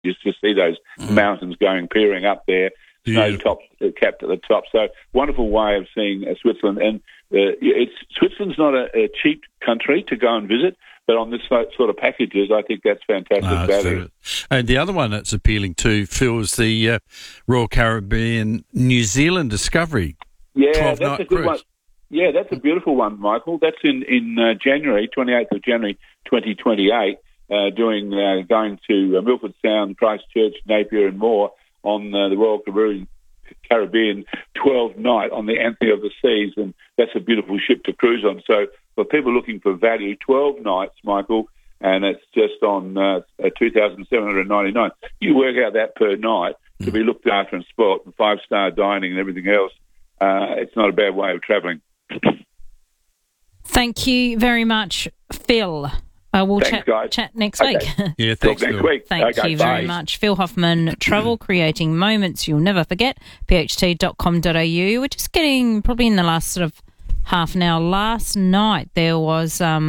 just to see those mountains peering up there, snow capped at the top. So wonderful way of seeing Switzerland. And Switzerland's not a cheap country to go and visit, but on this sort of packages, I think that's fantastic value. And the other one that's appealing to Phil is the Royal Caribbean New Zealand Discovery. Yeah, that's a good one. Yeah, that's a beautiful one, Michael. That's in January, 28th of January 2028, going to Milford Sound, Christchurch, Napier and more on the Royal Caribbean 12 night on the Anthony of the Seas, and that's a beautiful ship to cruise on. So for people looking for value, 12 nights, Michael, and it's just on $2,799. You work out that per night to be looked after and spoilt, and 5-star dining and everything else. It's not a bad way of travelling. Thank you very much, Phil. We'll chat next week. Yeah, thanks, next week. Thank you very much. Phil Hoffman, Travel, Creating Moments You'll Never Forget, pht.com.au. We're just getting, probably in the last sort of half an hour, last night there was a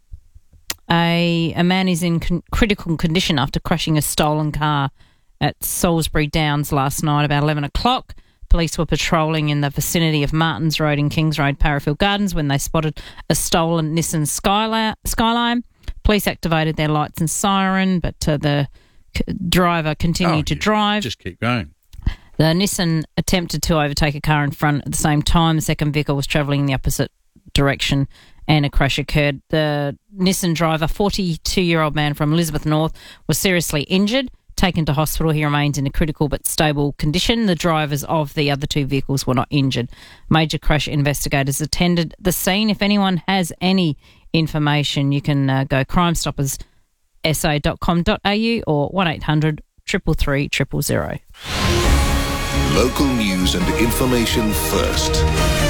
man is in critical condition after crashing a stolen car at Salisbury Downs last night about 11 o'clock. Police were patrolling in the vicinity of Martins Road and Kings Road, Parafield Gardens, when they spotted a stolen Nissan Skyline. Police activated their lights and siren, but the driver continued to drive. Just keep going. The Nissan attempted to overtake a car in front at the same time. The second vehicle was travelling in the opposite direction and a crash occurred. The Nissan driver, 42-year-old man from Elizabeth North, was seriously injured. Taken to hospital, he remains in a critical but stable condition. The drivers of the other two vehicles were not injured. Major crash investigators attended the scene. If anyone has any information, you can go crimestopperssa.com.au or 1800 333 000. Local news and information first.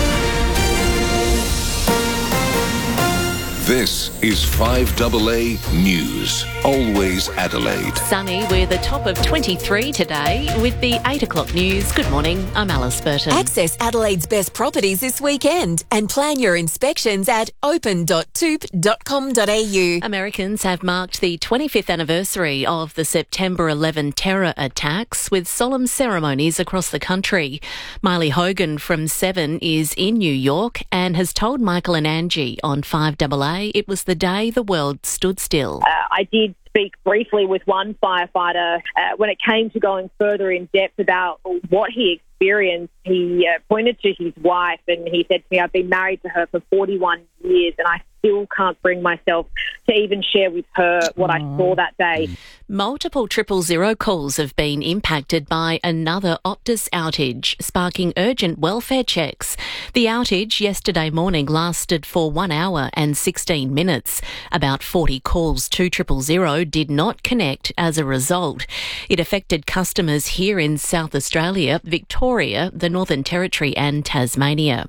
This is 5AA News. Always Adelaide. Sunny with a top of 23 today with the 8 o'clock news. Good morning, I'm Alice Burton. Access Adelaide's best properties this weekend and plan your inspections at open.toop.com.au. Americans have marked the 25th anniversary of the September 11 terror attacks with solemn ceremonies across the country. Miley Hogan from 7 is in New York and has told Michael and Angie on 5AA it was the day the world stood still. I did speak briefly with one firefighter when it came to going further in depth about what he experienced. He pointed to his wife and he said to me, I've been married to her for 41 years and I still can't bring myself to even share with her what I saw that day. Multiple 000 calls have been impacted by another Optus outage, sparking urgent welfare checks. The outage yesterday morning lasted for 1 hour and 16 minutes. About 40 calls to 000 did not connect as a result. It affected customers here in South Australia, Victoria, the Northern Territory and Tasmania.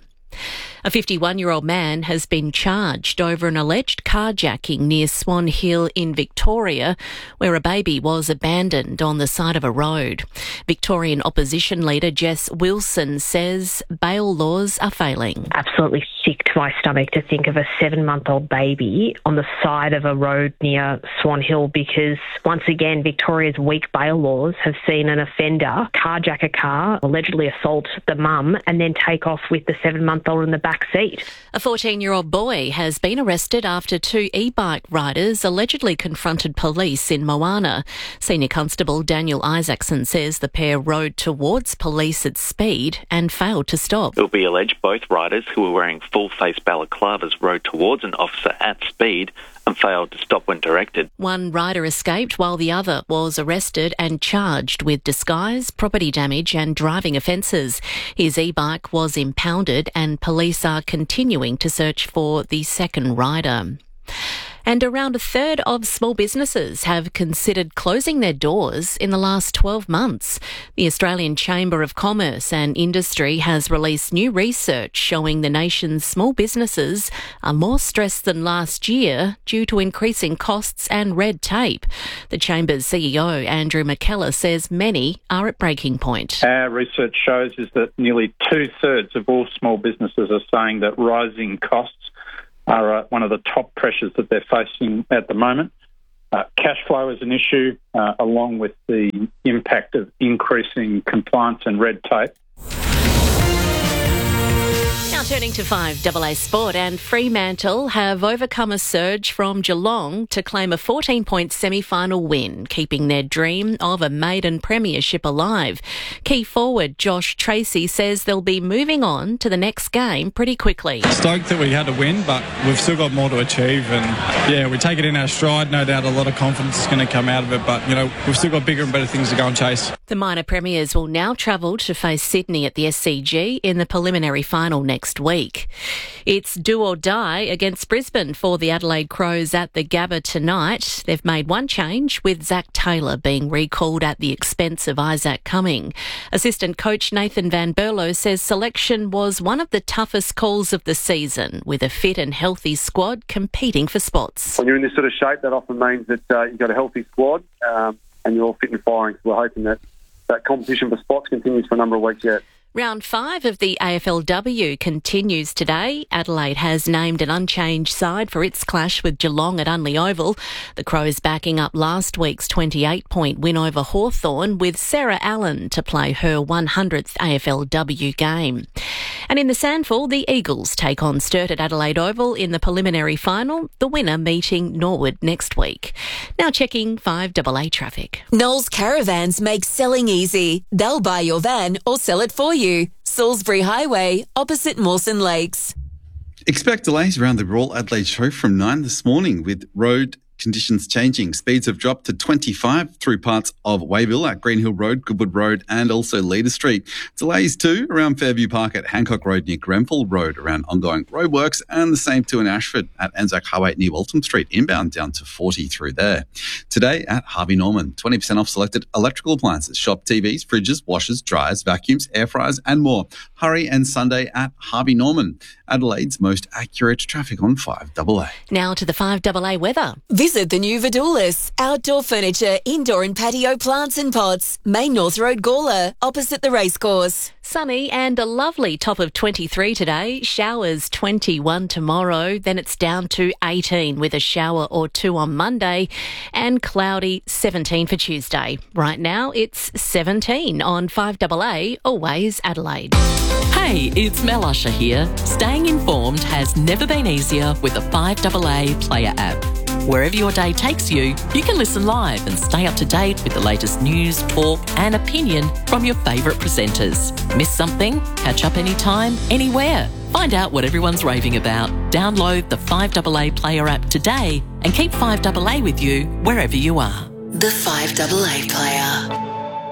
A 51-year-old man has been charged over an alleged carjacking near Swan Hill in Victoria, where a baby was abandoned on the side of a road. Victorian opposition leader Jess Wilson says bail laws are failing. Absolutely sick to my stomach to think of a 7-month-old baby on the side of a road near Swan Hill, because once again Victoria's weak bail laws have seen an offender carjack a car, allegedly assault the mum and then take off with the 7-month-old in the back seat. A 14-year-old boy has been arrested after 2 e-bike riders allegedly confronted police in Moana. Senior Constable Daniel Isaacson says the pair rode towards police at speed and failed to stop. It will be alleged both riders, who were wearing full-face balaclavas, rode towards an officer at speed and failed to stop when directed. One rider escaped while the other was arrested and charged with disguise, property damage and driving offences. His e-bike was impounded and police are continuing to search for the second rider. And around a third of small businesses have considered closing their doors in the last 12 months. The Australian Chamber of Commerce and Industry has released new research showing the nation's small businesses are more stressed than last year due to increasing costs and red tape. The Chamber's CEO, Andrew McKellar, says many are at breaking point. Our research shows is that nearly 2/3 of all small businesses are saying that rising costs are one of the top pressures that they're facing at the moment. Cash flow is an issue, along with the impact of increasing compliance and red tape. Now turning to 5AA Sport, and Fremantle have overcome a surge from Geelong to claim a 14-point semi-final win, keeping their dream of a maiden premiership alive. Key forward Josh Tracy says they'll be moving on to the next game pretty quickly. Stoked that we had to win, but we've still got more to achieve, and we take it in our stride. No doubt a lot of confidence is going to come out of it, but we've still got bigger and better things to go and chase. The minor premiers will now travel to face Sydney at the SCG in the preliminary final next week. It's do or die against Brisbane for the Adelaide Crows at the Gabba tonight. They've made one change, with Zach Taylor being recalled at the expense of Isaac Cumming. Assistant coach Nathan Van Berlo says selection was one of the toughest calls of the season, with a fit and healthy squad competing for spots. When you're in this sort of shape, that often means that you've got a healthy squad and you're all fit and firing. So we're hoping that competition for spots continues for a number of weeks yet. Round 5 of the AFLW continues today. Adelaide has named an unchanged side for its clash with Geelong at Unley Oval. The Crows backing up last week's 28-point win over Hawthorn, with Sarah Allen to play her 100th AFLW game. And in the Sandful, the Eagles take on Sturt at Adelaide Oval in the preliminary final, the winner meeting Norwood next week. Now checking 5AA traffic. Knowles Caravans make selling easy. They'll buy your van or sell it for you. Salisbury Highway, opposite Mawson Lakes. Expect delays around the Royal Adelaide Show from 9 this morning, with road conditions changing. Speeds have dropped to 25 through parts of Wayville at Greenhill Road, Goodwood Road and also Leader Street. Delays too around Fairview Park at Hancock Road near Grenfell Road around ongoing roadworks, and the same too in Ashford at Anzac Highway near Waltham Street, inbound down to 40 through there. Today at Harvey Norman, 20% off selected electrical appliances, shop TVs, fridges, washers, dryers, vacuums, air fryers and more. Hurry and Sunday at Harvey Norman, Adelaide's most accurate traffic on 5AA. Now to the 5AA weather. Visit the new Vidoulis. Outdoor furniture, indoor and patio plants and pots. Main North Road, Gawler, opposite the racecourse. Sunny and a lovely top of 23 today. Showers 21 tomorrow. Then it's down to 18 with a shower or two on Monday. And cloudy 17 for Tuesday. Right now it's 17 on 5AA, always Adelaide. Hey, it's Mel Usher here. Staying informed has never been easier with the 5AA Player app. Wherever your day takes you, you can listen live and stay up to date with the latest news, talk and opinion from your favourite presenters. Miss something? Catch up anytime, anywhere. Find out what everyone's raving about. Download the 5AA Player app today and keep 5AA with you wherever you are. The 5AA Player.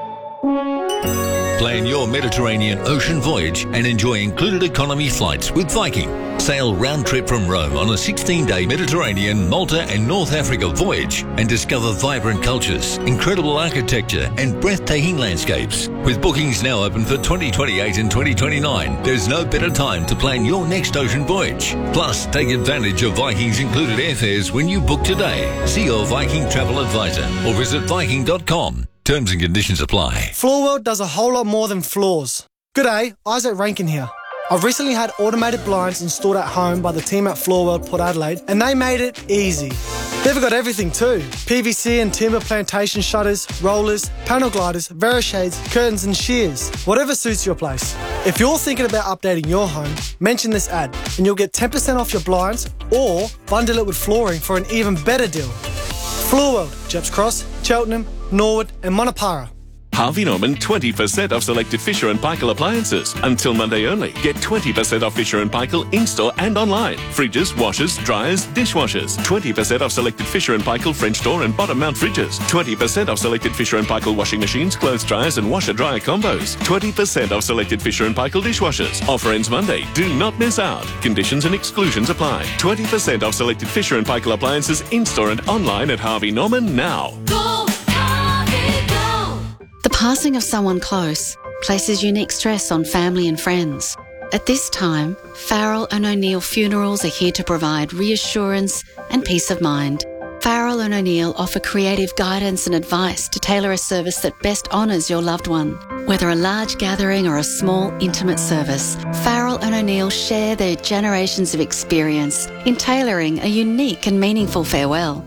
Plan your Mediterranean ocean voyage and enjoy included economy flights with Viking. Sail round trip from Rome on a 16-day Mediterranean, Malta and North Africa voyage and discover vibrant cultures, incredible architecture and breathtaking landscapes. With bookings now open for 2028 and 2029, there's no better time to plan your next ocean voyage. Plus, take advantage of Viking's included airfares when you book today. See your Viking travel advisor or visit viking.com. Terms and conditions apply. Floor World does a whole lot more than floors. G'day, Isaac Rankin here. I've recently had automated blinds installed at home by the team at Floor World Port Adelaide, and they made it easy. They've got everything too. PVC and timber plantation shutters, rollers, panel gliders, Verishades, curtains and shears. Whatever suits your place. If you're thinking about updating your home, mention this ad and you'll get 10% off your blinds or bundle it with flooring for an even better deal. Floor World, Jeps Cross, Cheltenham, Norwood and Monopara. Harvey Norman 20% off selected Fisher & Paykel appliances. Until Monday only. Get 20% off Fisher & Paykel in-store and online. Fridges, washers, dryers, dishwashers. 20% off selected Fisher & Paykel French door and bottom mount fridges. 20% off selected Fisher & Paykel washing machines, clothes dryers and washer-dryer combos. 20% off selected Fisher & Paykel dishwashers. Offer ends Monday. Do not miss out. Conditions and exclusions apply. 20% off selected Fisher & Paykel appliances in-store and online at Harvey Norman now. The passing of someone close places unique stress on family and friends. At this time, Farrell and O'Neill Funerals are here to provide reassurance and peace of mind. Farrell and O'Neill offer creative guidance and advice to tailor a service that best honours your loved one. Whether a large gathering or a small, intimate service, Farrell and O'Neill share their generations of experience in tailoring a unique and meaningful farewell.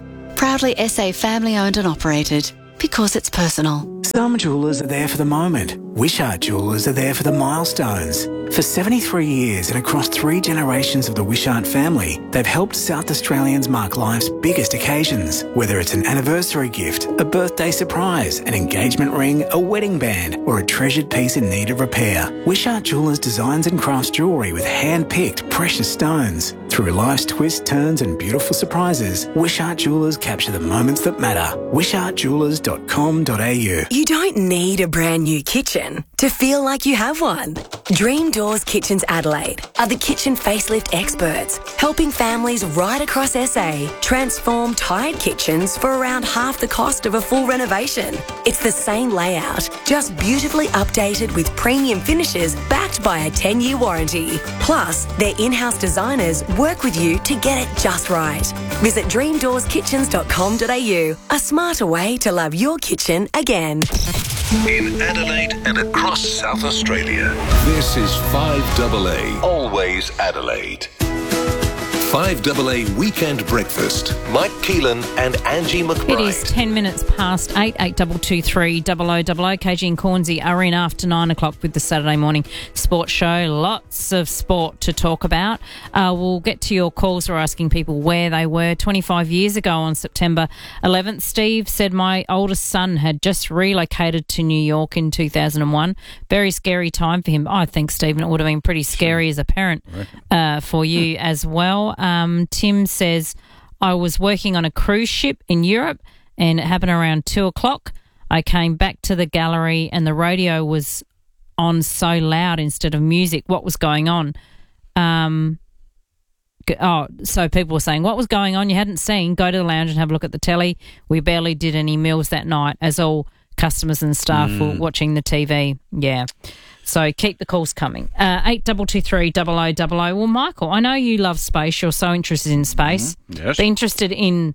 Proudly SA family owned and operated, because it's personal. Some jewellers are there for the moment. Wishart Jewellers are there for the milestones. For 73 years and across 3 generations of the Wishart family, they've helped South Australians mark life's biggest occasions. Whether it's an anniversary gift, a birthday surprise, an engagement ring, a wedding band, or a treasured piece in need of repair, Wishart Jewellers designs and crafts jewellery with hand-picked precious stones. Through life's twists, turns and beautiful surprises, Wishart Jewellers capture the moments that matter. wishartjewellers.com.au. You don't need a brand new kitchen to feel like you have one. Dream Doors Kitchens Adelaide are the kitchen facelift experts, helping families right across SA transform tired kitchens for around half the cost of a full renovation. It's the same layout, just beautifully updated with premium finishes backed by a 10-year warranty. Plus, their in-house designers work with you to get it just right. Visit dreamdoorskitchens.com.au, a smarter way to love your kitchen again. In Adelaide and across South Australia, this is 5AA, always Adelaide. 5AA Weekend Breakfast. Mike Keelan and Angie McBride. It is 10 minutes past 8, 8223 0000. KG and Cornsey are in after 9 o'clock with the Saturday morning sports show. Lots of sport to talk about. We'll get to your calls. We're asking people where they were 25 years ago on September 11th. Steve said, my oldest son had just relocated to New York in 2001. Very scary time for him. I think, Stephen, it would have been pretty scary as a parent for you as well. Tim says, I was working on a cruise ship in Europe and it happened around 2 o'clock. I came back to the gallery and the radio was on so loud instead of music. What was going on? So people were saying, what was going on? You hadn't seen. Go to the lounge and have a look at the telly. We barely did any meals that night as all customers and staff were watching the TV. Yeah. So keep the calls coming. 8223 0000. Well, Michael, I know you love space. You're so interested in space. Yes. Be interested in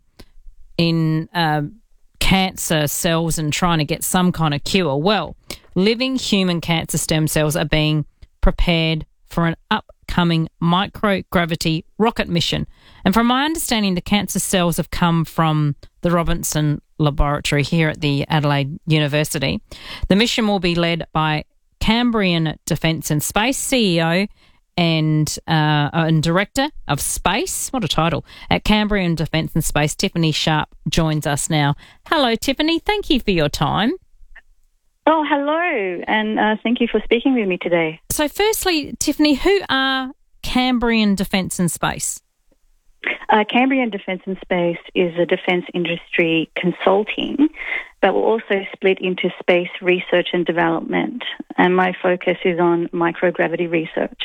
cancer cells and trying to get some kind of cure. Well, living human cancer stem cells are being prepared for an upcoming microgravity rocket mission. And from my understanding, the cancer cells have come from the Robinson Laboratory here at the Adelaide University. The mission will be led by Cambrian Defence and Space CEO and Director of Space, what a title, at Cambrian Defence and Space, Tiffany Sharp joins us now. Hello, Tiffany. Thank you for your time. Oh, hello, and thank you for speaking with me today. So firstly, Tiffany, who are Cambrian Defence and Space? Cambrian Defence and Space is a defence industry consulting, but we're also split into space research and development, and my focus is on microgravity research.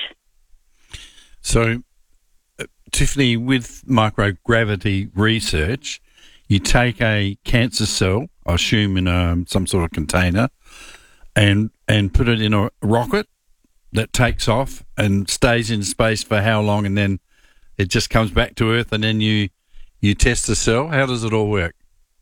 So, Tiffany, with microgravity research, you take a cancer cell, I assume in some sort of container, and put it in a rocket that takes off and stays in space for how long, and then it just comes back to Earth, and then you test the cell. How does it all work?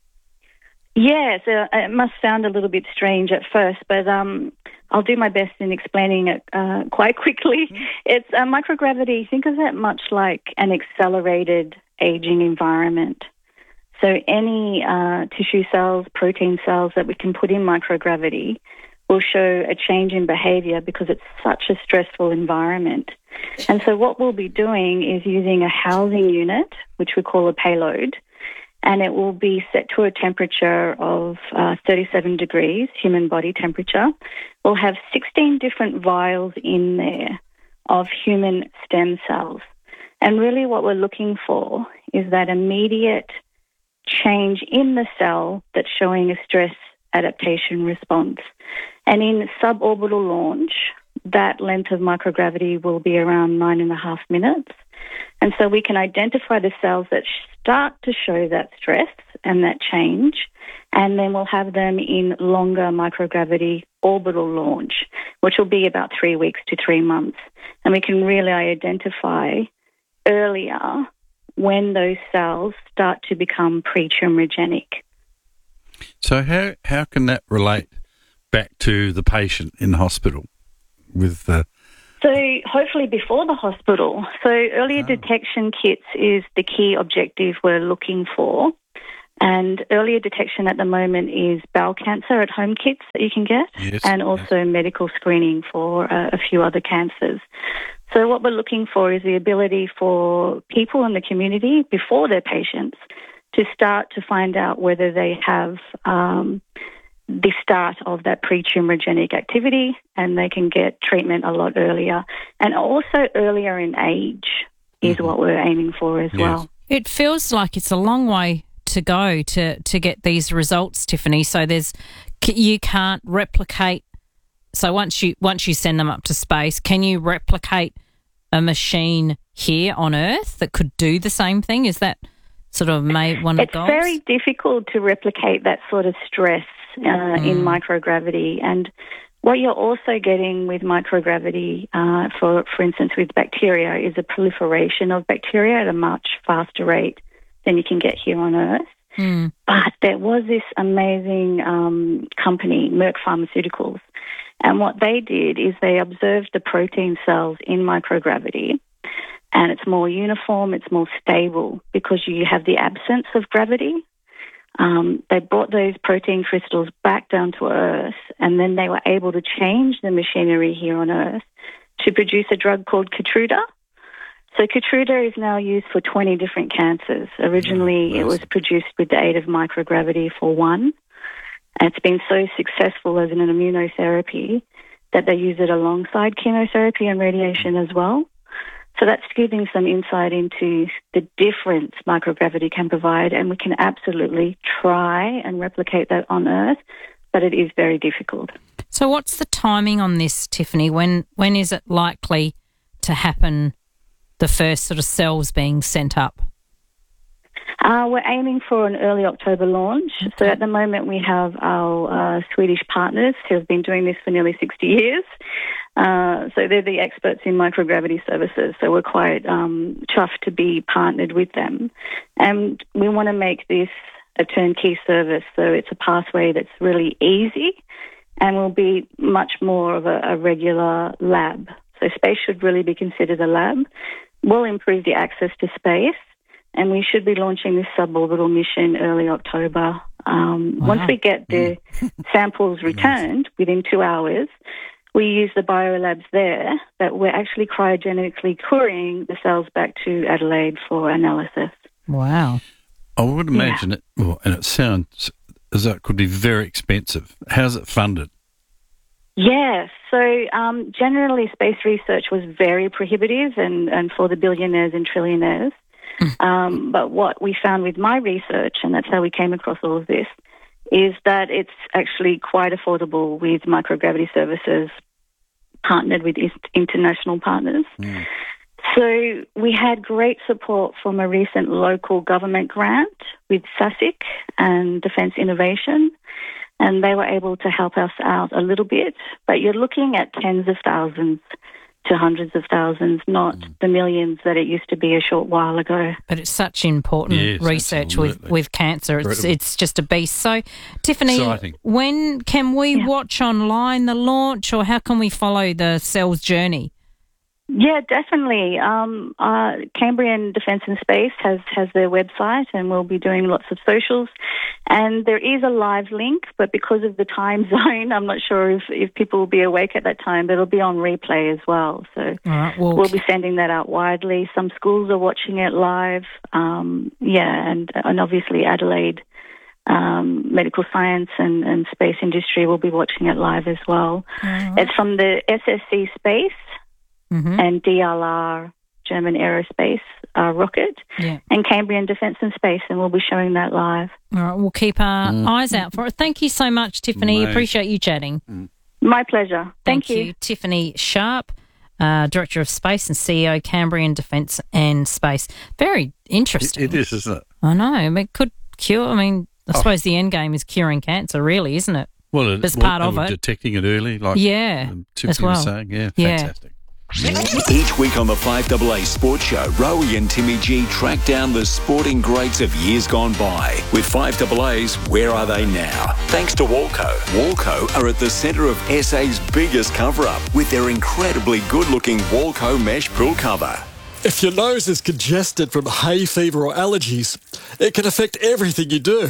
Yeah, so it must sound a little bit strange at first, but I'll do my best in explaining it quite quickly. It's microgravity. Think of it much like an accelerated aging environment. So any tissue cells, protein cells that we can put in microgravity will show a change in behaviour because it's such a stressful environment. And so what we'll be doing is using a housing unit, which we call a payload, and it will be set to a temperature of 37 degrees, human body temperature. We'll have 16 different vials in there of human stem cells. And really what we're looking for is that immediate change in the cell that's showing a stress adaptation response. And in suborbital launch, that length of microgravity will be around 9.5 minutes. And so we can identify the cells that start to show that stress and that change, and then we'll have them in longer microgravity orbital launch, which will be about 3 weeks to 3 months. And we can really identify earlier when those cells start to become pre-tumorigenic. So how can that relate back to the patient in the hospital with So hopefully before the hospital. So earlier detection kits is the key objective we're looking for. And earlier detection at the moment is bowel cancer at-home kits that you can get, and also medical screening for a few other cancers. So what we're looking for is the ability for people in the community, before their patients, to start to find out whether they have the start of that pre-tumorigenic activity, and they can get treatment a lot earlier. And also earlier in age is what we're aiming for as well. It feels like it's a long way to go to get these results, Tiffany. So you can't replicate. So once you send them up to space, can you replicate a machine here on Earth that could do the same thing? Is that sort of one of the goals? It's very difficult to replicate that sort of stress in microgravity. And what you're also getting with microgravity, for instance, with bacteria, is a proliferation of bacteria at a much faster rate than you can get here on Earth. But there was this amazing company, Merck Pharmaceuticals, and what they did is they observed the protein cells in microgravity, and it's more uniform, it's more stable because you have the absence of gravity. They brought those protein crystals back down to Earth, and then they were able to change the machinery here on Earth to produce a drug called Keytruda. So Keytruda is now used for 20 different cancers. Originally, it was produced with the aid of microgravity for one. And it's been so successful as an immunotherapy that they use it alongside chemotherapy and radiation as well. So that's giving some insight into the difference microgravity can provide, and we can absolutely try and replicate that on Earth, but it is very difficult. So what's the timing on this, Tiffany? When is it likely to happen, the first sort of cells being sent up? We're aiming for an early October launch. Okay. So at the moment we have our Swedish partners who have been doing this for nearly 60 years. So they're the experts in microgravity services. So we're quite chuffed to be partnered with them. And we want to make this a turnkey service. So it's a pathway that's really easy and will be much more of a regular lab. So space should really be considered a lab. We'll improve the access to space. And we should be launching this suborbital mission early October. Once we get the samples returned within 2 hours, we use the biolabs there that we're actually cryogenically couriering the cells back to Adelaide for analysis. Wow. I would imagine it, and it sounds as though it could be very expensive. How's it funded? Yes. So generally space research was very prohibitive and for the billionaires and trillionaires. But what we found with my research, and that's how we came across all of this, is that it's actually quite affordable with microgravity services partnered with international partners. So we had great support from a recent local government grant with SASIC and Defence Innovation, and they were able to help us out a little bit. But you're looking at tens of thousands to hundreds of thousands, not the millions that it used to be a short while ago. But it's such important research with cancer. It's just a beast. So, Tiffany, exciting. When can we watch online the launch, or how can we follow the cell's journey? Yeah, definitely. Cambrian Defence and Space has their website, and we'll be doing lots of socials. And there is a live link, but because of the time zone, I'm not sure if people will be awake at that time, but it'll be on replay as well. So we'll be sending that out widely. Some schools are watching it live. And obviously Adelaide medical science and space industry will be watching it live as well. It's from the SSC Space. And DLR, German Aerospace rocket, and Cambrian Defence and Space, and we'll be showing that live. All right, we'll keep our eyes out for it. Thank you so much, Tiffany. Appreciate you chatting. My pleasure. Thank you. Tiffany Sharp, Director of Space and CEO, Cambrian Defence and Space. Very interesting. It is, isn't it? I know. I mean, it could cure. I mean, I suppose the end game is curing cancer, really, isn't it? Well, it's part of it. Detecting it early, like Tiffany was saying. Yeah, fantastic. Each week on the 5AA Sports Show, Rowie and Timmy G track down the sporting greats of years gone by. With 5AA's Where Are They Now? Thanks to Walco. Walco are at the centre of SA's biggest cover-up with their incredibly good-looking Walco mesh pool cover. If your nose is congested from hay fever or allergies, it can affect everything you do.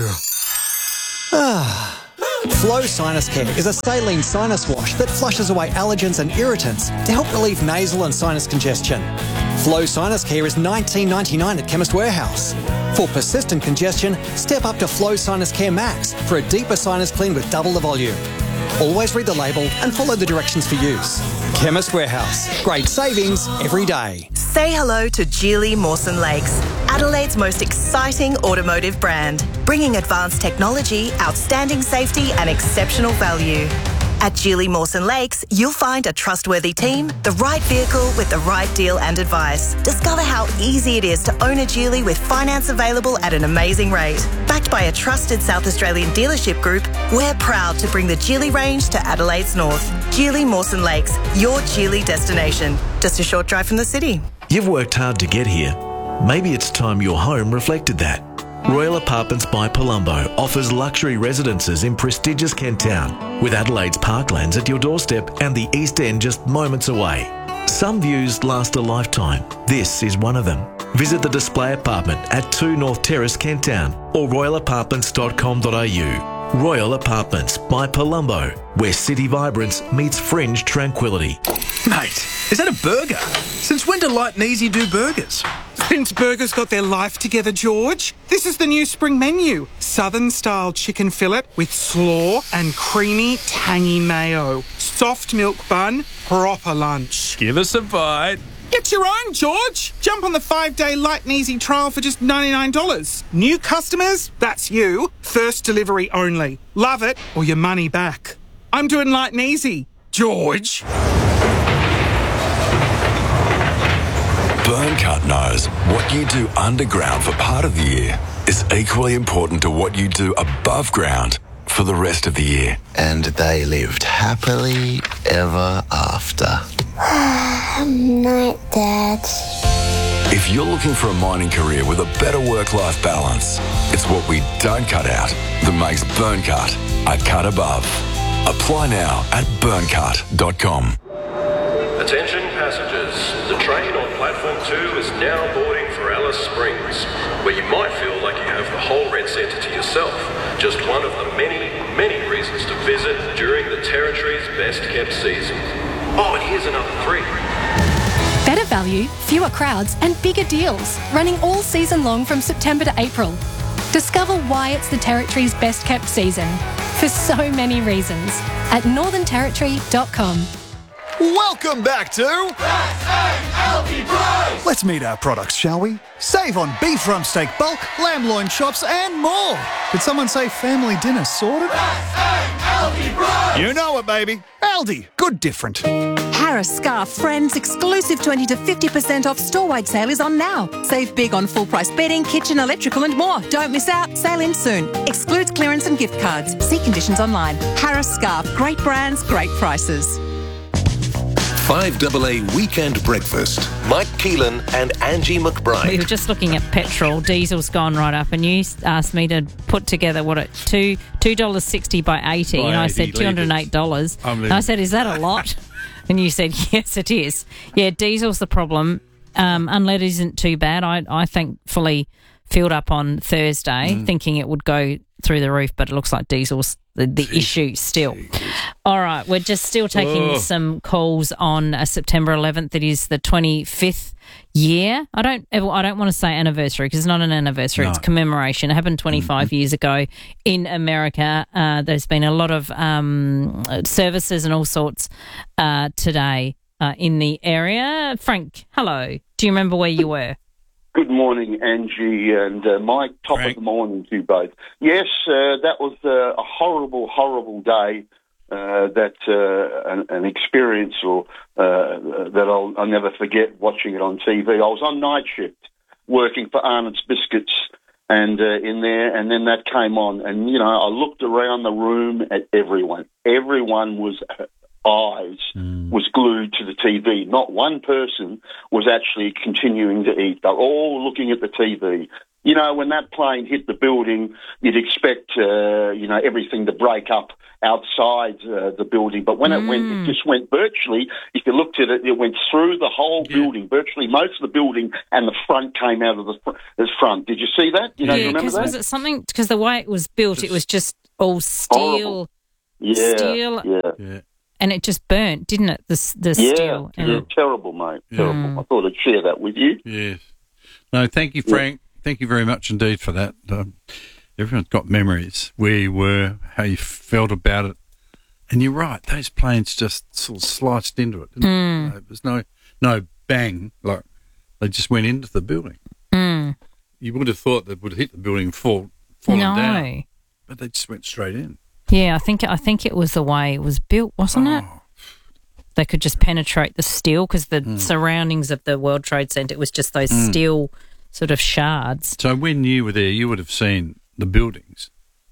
Flow Sinus Care is a saline sinus wash that flushes away allergens and irritants to help relieve nasal and sinus congestion. Flow Sinus Care is $19.99 at Chemist Warehouse. For persistent congestion, step up to Flow Sinus Care Max for a deeper sinus clean with double the volume. Always read the label and follow the directions for use. Chemist Warehouse. Great savings every day. Say hello to Geely Mawson Lakes, Adelaide's most exciting automotive brand, bringing advanced technology, outstanding safety and exceptional value. At Geely Mawson Lakes, you'll find a trustworthy team, the right vehicle with the right deal and advice. Discover how easy it is to own a Geely with finance available at an amazing rate. Backed by a trusted South Australian dealership group, we're proud to bring the Geely range to Adelaide's north. Geely Mawson Lakes, your Geely destination. Just a short drive from the city. You've worked hard to get here. Maybe it's time your home reflected that. Royal Apartments by Palumbo offers luxury residences in prestigious Kent Town, with Adelaide's parklands at your doorstep and the East End just moments away. Some views last a lifetime. This is one of them. Visit the display apartment at 2 North Terrace, Kent Town, or royalapartments.com.au. Royal Apartments by Palumbo, where city vibrance meets fringe tranquility. Mate, is that a burger? Since when do Light and Easy do burgers? Since burgers got their life together, George. This is the new spring menu. Southern-style chicken fillet with slaw and creamy, tangy mayo. Soft milk bun, proper lunch. Give us a bite. Get your own, George. Jump on the 5-day Light and Easy trial for just $99. New customers, that's you. First delivery only. Love it or your money back. I'm doing Light and Easy. George. Burncut knows what you do underground for part of the year is equally important to what you do above ground for the rest of the year. And they lived happily ever after. Night, Dad. If you're looking for a mining career with a better work-life balance, it's what we don't cut out that makes Burncut a cut above. Apply now at burncut.com. Attention passengers, the train on platform 2 is now boarding for Alice Springs, where you might feel like you have the whole Red Centre to yourself. Just one of the many, many reasons to visit during the Territory's best kept season. Oh, and here's another 3. Better value, fewer crowds and bigger deals, running all season long from September to April. Discover why it's the Territory's best kept season, for so many reasons, at northernterritory.com. Welcome back to Let's meet our products, shall we? Save on beef rump steak bulk, lamb loin chops and more. Did someone say family dinner sorted? You know it, baby. Aldi, good different. Harris Scarf Friends exclusive 20 to 50% off store-wide sale is on now. Save big on full-price bedding, kitchen, electrical and more. Don't miss out. Sale ends soon. Excludes clearance and gift cards. See conditions online. Harris Scarf. Great brands, great prices. 5AA Weekend Breakfast. Mike Keelan and Angie McBride. We were just looking at petrol. Diesel's gone right up, and you asked me to put together what it $2.60 by 80, and I said $208. And I said, is that a lot? And you said, yes, it is. Yeah, diesel's the problem. Unleaded isn't too bad. I thankfully filled up on Thursday, thinking it would go through the roof, but it looks like diesel's the issue still. All right, we're just still taking some calls on September 11th. It is the 25th year. I don't want to say anniversary because it's not an anniversary. No. It's commemoration. It happened 25 years ago in America. There's been a lot of services and all sorts today in the area. Frank, hello. Do you remember where you were? Good morning, Angie and Mike. Top of the morning to you both. Yes, that was a horrible, horrible day. An experience that I'll never forget watching it on TV. I was on night shift working for Arnott's Biscuits and in there, and then that came on. And, you know, I looked around the room at everyone. Everyone was eyes was glued to the TV. Not one person was actually continuing to eat. They're all looking at the TV. You know, when that plane hit the building, you'd expect, everything to break up outside the building. But when it just went virtually, if you looked at it, it went through the whole building, virtually most of the building, and the front came out of the front. Did you see that? You remember that? Was it something, because the way it was built, it was just all steel. Steel. Yeah. And it just burnt, didn't it, the steel? Yeah, terrible, mate. Terrible. I thought I'd share that with you. Yes. No, thank you, Frank. Thank you very much indeed for that. Everyone's got memories, where you were, how you felt about it. And you're right, those planes just sort of sliced into it, didn't they? There's no bang, like they just went into the building. You would have thought they would hit the building and fallen down. But they just went straight in. Yeah, I think it was the way it was built, wasn't it? They could just penetrate the steel, because the surroundings of the World Trade Center, it was just those steel sort of shards. So when you were there, you would have seen the buildings.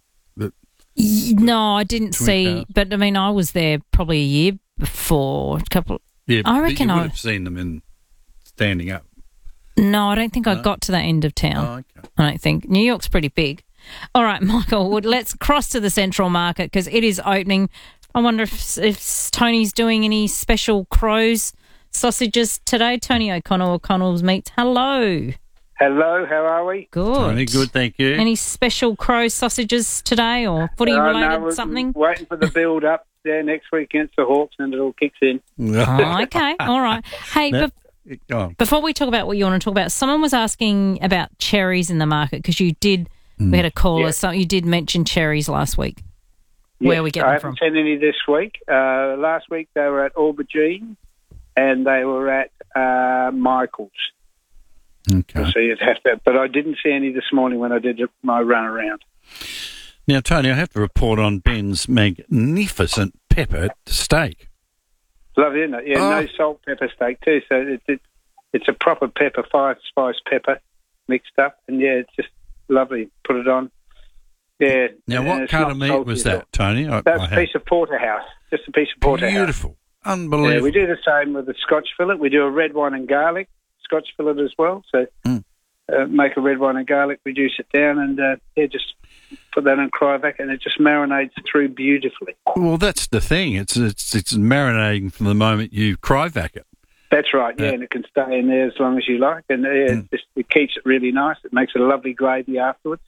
No, I didn't see. But I mean, I was there probably a year before. Yeah, I reckon you would have seen them standing up. No, I don't think I got to that end of town. Oh, okay. I don't think. New York's pretty big. All right, Michael, let's cross to the Central Market, because it is opening. I wonder if Tony's doing any special Crows sausages today. Tony O'Connell's Meats. Hello. Hello, how are we? Good. Tony, good, thank you. Any special Crow sausages today, or footy-related no, something? Waiting for the build-up there next week against the Hawks, and it all kicks in. Oh, okay, all right. Hey, before we talk about what you want to talk about, someone was asking about cherries in the market, because you did, we had a caller, so you did mention cherries last week. Where are we getting them from? I haven't seen any this week. Last week they were at Aubergine, and they were at Michael's. Okay. So you'd have to, but I didn't see any this morning when I did my run around. Now, Tony, I have to report on Ben's magnificent pepper steak. Lovely, isn't it? Yeah, no salt pepper steak too. So it's a proper pepper, 5-spice pepper mixed up, and it's just lovely. Put it on. Yeah. Now, what kind of meat was that, Tony? That's a piece of porterhouse. Just a piece of porterhouse. Beautiful. Unbelievable. Yeah, we do the same with the Scotch fillet. We do a red wine and garlic Scotch fillet as well. So make a red wine and garlic, reduce it down, and just put that in cryovac, and it just marinates through beautifully. Well, that's the thing. It's marinating from the moment you cryovac it. That's right, yeah, and it can stay in there as long as you like, and it keeps it really nice. It makes it a lovely gravy afterwards.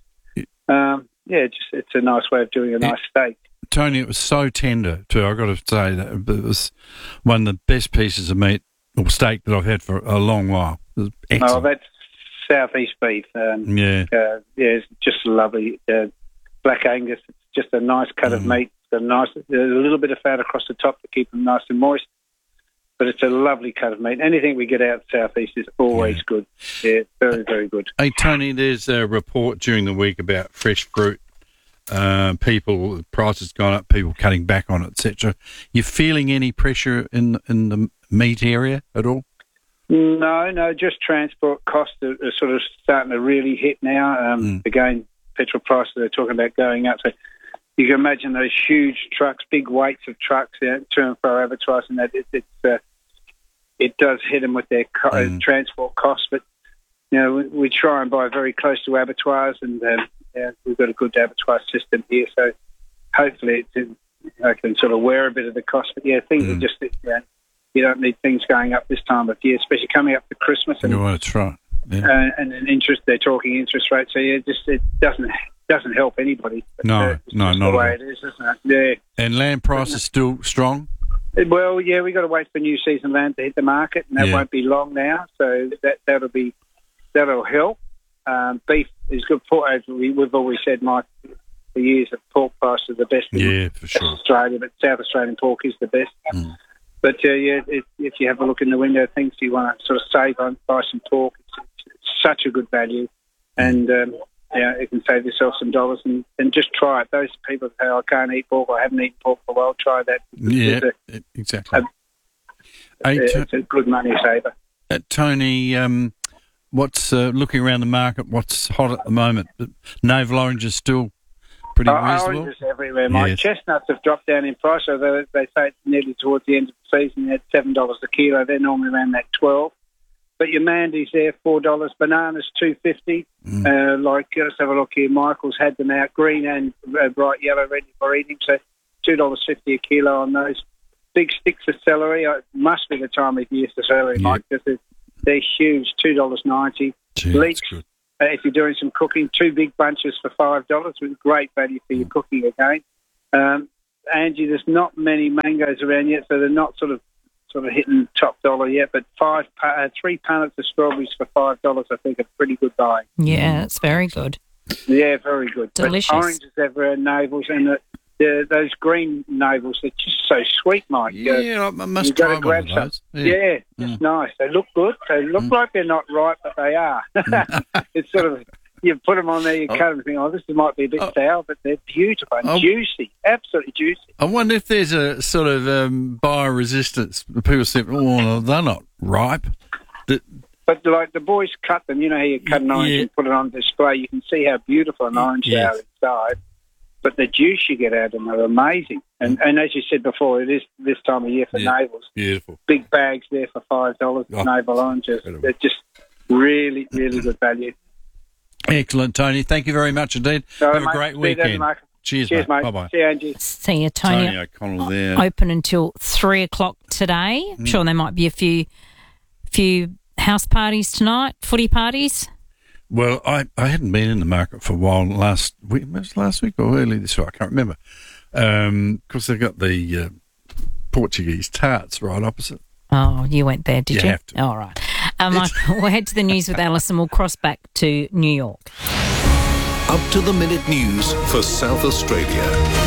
It's a nice way of doing a nice steak. Tony, it was so tender too. I've got to say that it was one of the best pieces of meat or steak that I've had for a long while. It was excellent. Oh, that's Southeast beef. It's just lovely. Black Angus, it's just a nice cut of meat. There's a little bit of fat across the top to keep them nice and moist. But it's a lovely cut of meat. Anything we get out Southeast is always good. Yeah, very, very good. Hey, Tony, there's a report during the week about fresh fruit. The price has gone up, people cutting back on it, etc. You feeling any pressure in the meat area at all? No, just transport costs are sort of starting to really hit now. Again, petrol prices are talking about going up. So you can imagine those huge trucks, big weights of trucks, to and fro advertising that it does hit them with their transport costs. But we try and buy very close to abattoirs, and we've got a good abattoir system here. So hopefully I can sort of wear a bit of the cost. But things are just you don't need things going up this time of year, especially coming up to Christmas. And, that's right. Yeah. And they're talking interest rates. So it doesn't help anybody. No, not the way it is, isn't it? Yeah. And land price is still strong? Well, we got to wait for new season land to hit the market, and that won't be long now. So that'll help. Beef is good. We've always said, Mike, for years that pork prices are the best in for sure. Australia, but South Australian pork is the best. But if you have a look in the window, things you want to sort of save on, buy some pork. It's such a good value, and you can save yourself some dollars and just try it. Those people that say, I can't eat pork, I haven't eaten pork for a while, try that. Exactly. It's a good money saver. Tony, what's looking around the market? What's hot at the moment? Navel orange is still pretty reasonable. Oranges everywhere, Mike. Chestnuts have dropped down in price, so they say it's nearly towards the end of the season. At $7 a kilo, they're normally around that 12. But your Mandy's there, $4. Bananas, $2.50. Let's have a look here. Michael's had them out, green and bright yellow, ready for eating. So $2.50 a kilo on those. Big sticks of celery. It must be the time of year for celery, Mike, because they're huge, $2.90. Leeks, if you're doing some cooking, 2 big bunches for $5, with great value for your cooking again. Angie, there's not many mangoes around yet, so they're not sort of hitting top dollar yet, but 3 punnets of strawberries for $5, I think, are pretty good buy. Yeah, it's very good. Yeah, very good. Delicious. But oranges everywhere, navels, and those green navels, they're just so sweet, Mike. Yeah, I must try one of those. Yeah, it's nice. They look good. They look like they're not ripe, but they are. It's sort of, you put them on there, you cut them and think, this might be a bit sour, but they're beautiful and juicy, absolutely juicy. I wonder if there's a sort of bioresistance. People say, they're not ripe. But like the boys cut them, you know how you cut an orange and put it on display, you can see how beautiful an orange they are inside. But the juice you get out of them are amazing. And as you said before, it is this time of year for navels. Beautiful. Big bags there for $5, navel oranges. Incredible. They're just really, really good value. Excellent, Tony. Thank you very much indeed. Have a great weekend. Cheers, mate. Bye-bye. See you, Angie. See you, Tony. Tony O'Connell there. Open until 3 o'clock today. I'm sure there might be a few house parties tonight, footy parties. Well, I hadn't been in the market for a while last week. Was it last week or early this week? I can't remember. Because they've got the Portuguese tarts right opposite. Oh, you went there, did you? You have to. All right. We'll head to the news with Alice and we'll cross back to New York. Up-to-the-minute news for South Australia.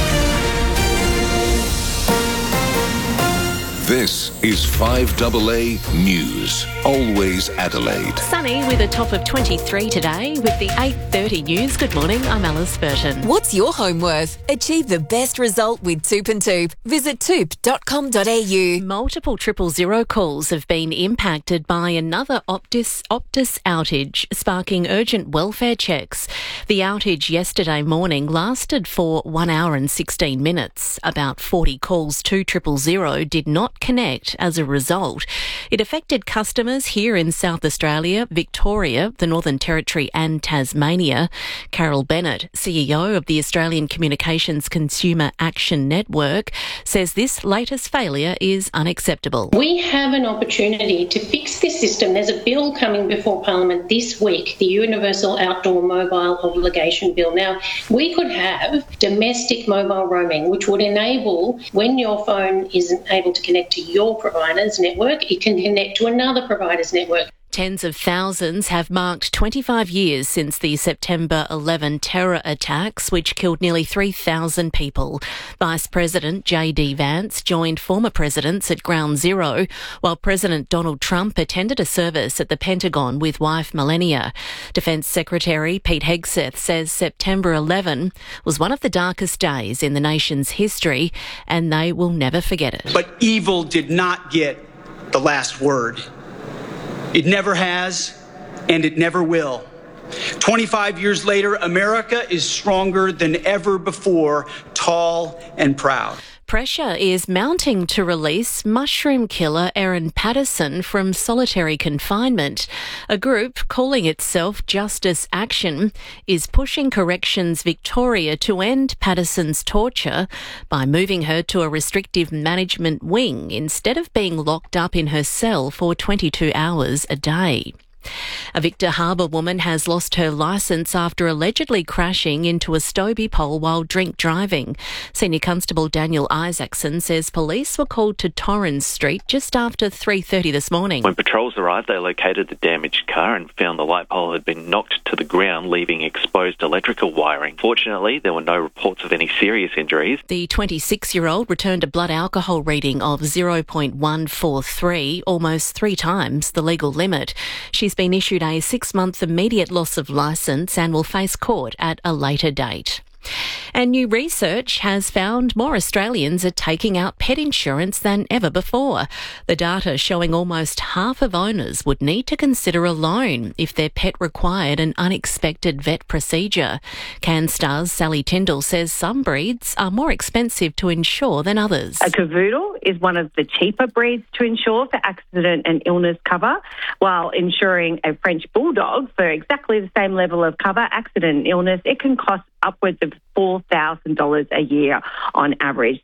This is 5AA News. Always Adelaide. Sunny with a top of 23 today with the 8:30 news. Good morning, I'm Alice Burton. What's your home worth? Achieve the best result with Toop and Toop. Visit toop.com.au. Multiple 000 calls have been impacted by another Optus outage, sparking urgent welfare checks. The outage yesterday morning lasted for 1 hour and 16 minutes. About 40 calls to 000 did not connect as a result. It affected customers here in South Australia, Victoria, the Northern Territory and Tasmania. Carol Bennett, CEO of the Australian Communications Consumer Action Network, says this latest failure is unacceptable. We have an opportunity to fix this system. There's a bill coming before Parliament this week, the Universal Outdoor Mobile Obligation Bill. Now, we could have domestic mobile roaming, which would enable, when your phone isn't able to connect to your provider's network, it can connect to another provider's network. Tens of thousands have marked 25 years since the September 11 terror attacks, which killed nearly 3,000 people. Vice President J.D. Vance joined former presidents at Ground Zero, while President Donald Trump attended a service at the Pentagon with wife Melania. Defence Secretary Pete Hegseth says September 11 was one of the darkest days in the nation's history, and they will never forget it. But evil did not get the last word. It never has, and it never will. 25 years later, America is stronger than ever before, tall and proud. Pressure is mounting to release mushroom killer Erin Patterson from solitary confinement. A group calling itself Justice Action is pushing Corrections Victoria to end Patterson's torture by moving her to a restrictive management wing instead of being locked up in her cell for 22 hours a day. A Victor Harbor woman has lost her licence after allegedly crashing into a Stobie pole while drink driving. Senior Constable Daniel Isaacson says police were called to Torrens Street just after 3:30 this morning. When patrols arrived, they located the damaged car and found the light pole had been knocked to the ground, leaving exposed electrical wiring. Fortunately, there were no reports of any serious injuries. The 26-year-old returned a blood alcohol reading of 0.143, almost 3 times the legal limit. She's been issued a 6-month immediate loss of licence and will face court at a later date. And new research has found more Australians are taking out pet insurance than ever before. The data showing almost half of owners would need to consider a loan if their pet required an unexpected vet procedure. CanStar's Sally Tyndall says some breeds are more expensive to insure than others. A cavoodle is one of the cheaper breeds to insure for accident and illness cover, while insuring a French bulldog for exactly the same level of cover, accident and illness, it can cost upwards of $4,000 a year on average.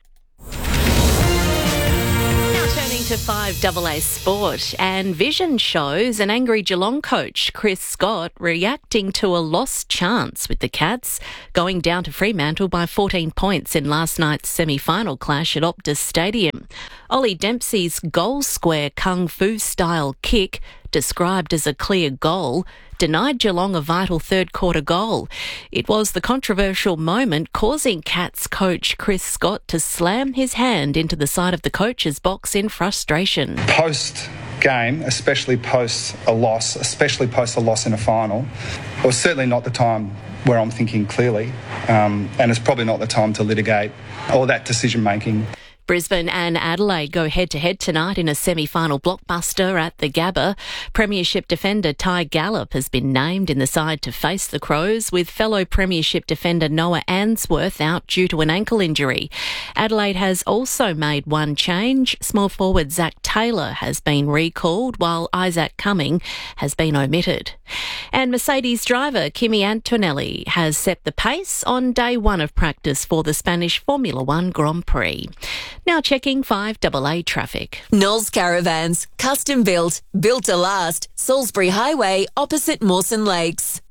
Turning to 5AA Sport, and Vision shows an angry Geelong coach, Chris Scott, reacting to a lost chance with the Cats, going down to Fremantle by 14 points in last night's semi-final clash at Optus Stadium. Ollie Dempsey's goal square kung fu style kick, described as a clear goal, denied Geelong a vital third-quarter goal. It was the controversial moment causing Cats coach Chris Scott to slam his hand into the side of the coach's box in frustration. Post-game, especially post a loss in a final, it was certainly not the time where I'm thinking clearly, and it's probably not the time to litigate all that decision-making. Brisbane and Adelaide go head-to-head tonight in a semi-final blockbuster at the Gabba. Premiership defender Ty Gallop has been named in the side to face the Crows, with fellow Premiership defender Noah Answorth out due to an ankle injury. Adelaide has also made one change. Small forward Zach Taylor has been recalled, while Isaac Cumming has been omitted. And Mercedes driver Kimi Antonelli has set the pace on day one of practice for the Spanish Formula One Grand Prix. Now checking 5AA traffic. Knowles Caravans, custom built to last. Salisbury Highway, opposite Mawson Lakes.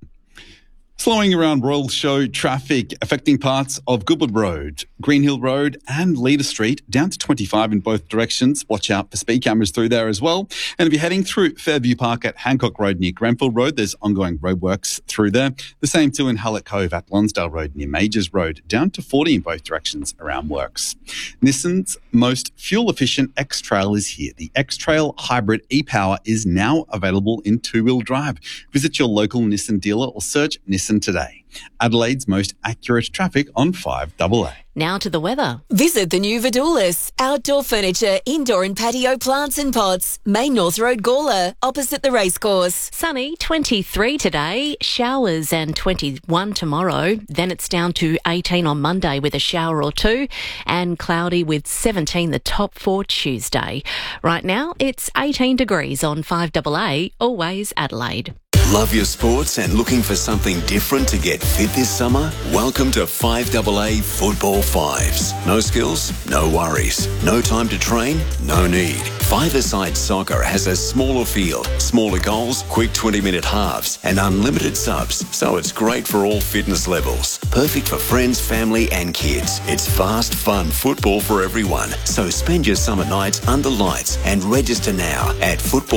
Slowing around Royal Show traffic affecting parts of Goodwood Road, Green Hill Road and Leader Street, down to 25 in both directions. Watch out for speed cameras through there as well. And if you're heading through Fairview Park at Hancock Road near Grenfell Road, there's ongoing roadworks through there. The same too in Hallett Cove at Lonsdale Road near Majors Road, down to 40 in both directions around works. Nissan's most fuel-efficient X-Trail is here. The X-Trail Hybrid e-Power is now available in two-wheel drive. Visit your local Nissan dealer or search Nissan today. Adelaide's most accurate traffic on 5AA. Now to the weather. Visit the new Vidulis. Outdoor furniture, indoor and patio plants and pots. Main North Road, Gawler, opposite the racecourse. Sunny, 23 today. Showers and 21 tomorrow. Then it's down to 18 on Monday with a shower or two. And cloudy with 17 the top for Tuesday. Right now, it's 18 degrees on 5AA, always Adelaide. Love your sports and looking for something different to get fit this summer? Welcome to 5AA Football Fives. No skills? No worries. No time to train? No need. Five-a-side soccer has a smaller field, smaller goals, quick 20-minute halves and unlimited subs, so it's great for all fitness levels. Perfect for friends, family and kids. It's fast, fun football for everyone. So spend your summer nights under lights and register now at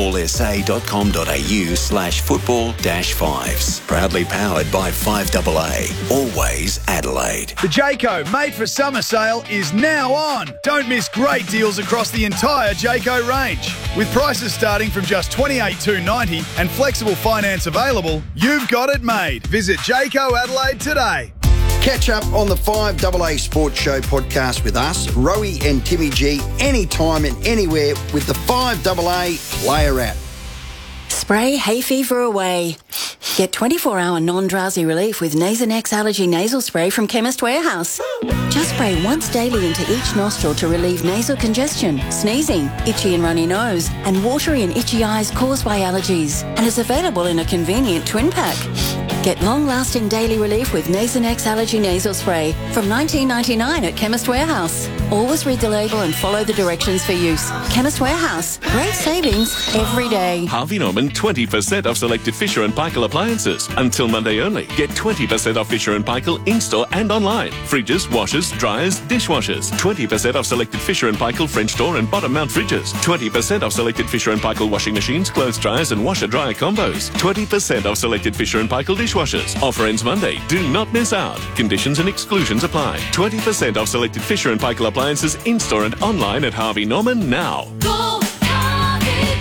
footballsa.com.au/football-fives. Proudly powered by 5AA. Always Adelaide. The Jayco Made for Summer sale is now on. Don't miss great deals across the entire Jayco range. With prices starting from just $28,290 and flexible finance available, you've got it made. Visit Jayco Adelaide today. Catch up on the 5AA Sports Show podcast with us, Rowie and Timmy G, anytime and anywhere with the 5AA Player app. Spray hay fever away. Get 24-hour non-drowsy relief with Nasonex Allergy Nasal Spray from Chemist Warehouse. Just spray once daily into each nostril to relieve nasal congestion, sneezing, itchy and runny nose, and watery and itchy eyes caused by allergies. And is available in a convenient twin pack. Get long-lasting daily relief with Nasonex Allergy Nasal Spray from $19.99 at Chemist Warehouse. Always read the label and follow the directions for use. Chemist Warehouse. Great savings every day. Harvey Norman 20% off selected Fisher & Paykel appliances. Until Monday only. Get 20% off Fisher & Paykel in-store and online. Fridges, washers, dryers, dishwashers. 20% off selected Fisher & Paykel French door and bottom mount fridges. 20% off selected Fisher & Paykel washing machines, clothes dryers and washer-dryer combos. 20% off selected Fisher & Paykel dishwashers. Offer ends Monday. Do not miss out. Conditions and exclusions apply. 20% off selected Fisher & Paykel appliances in-store and online at Harvey Norman now. Go, Harvey,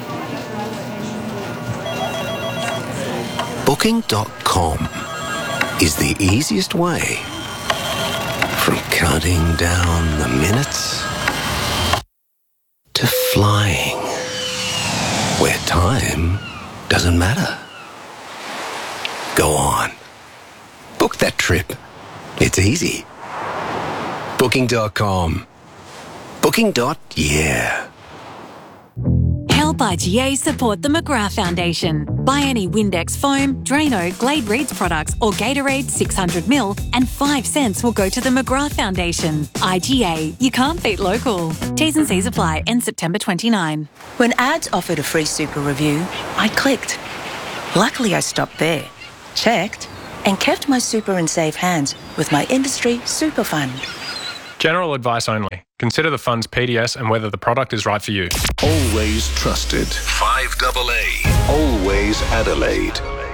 go. Booking.com. is the easiest way from counting down the minutes to flying where time doesn't matter. Go on. Book that trip. It's easy. Booking.com. Booking.yeah. Help IGA support the McGrath Foundation. Buy any Windex foam, Drano, Glade Reeds products or Gatorade 600ml and 5 cents will go to the McGrath Foundation. IGA, you can't beat local. T's and C's apply. End September 29. When ads offered a free super review, I clicked. Luckily, I stopped there, checked, and kept my super in safe hands with my industry super fund. General advice only. Consider the fund's PDS and whether the product is right for you. Always trusted. 5AA. Always Adelaide.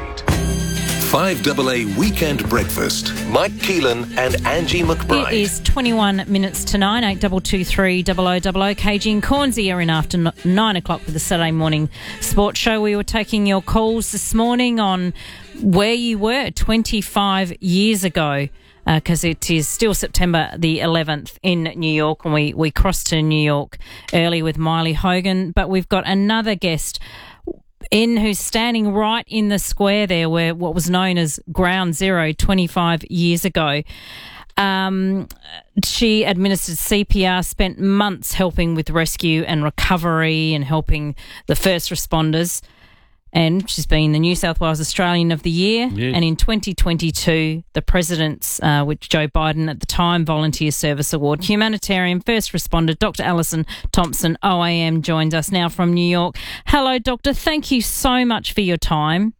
5AA Weekend Breakfast. Mike Keelan and Angie McBride. It is 21 minutes to 9, 8223 0000. KG and Cornsey are in after 9 o'clock with the Saturday morning sports show. We were taking your calls this morning on where you were 25 years ago. Because it is still September the 11th in New York, and we crossed to New York early with Miley Hogan. But we've got another guest who's standing right in the square there where what was known as Ground Zero 25 years ago. She administered CPR, spent months helping with rescue and recovery and helping the first responders. And she's been the New South Wales Australian of the Year. Yeah. And in 2022, the President's, which Joe Biden at the time, Volunteer Service Award, humanitarian first responder, Dr. Alison Thompson, OAM, joins us now from New York. Hello, Doctor. Thank you so much for your time.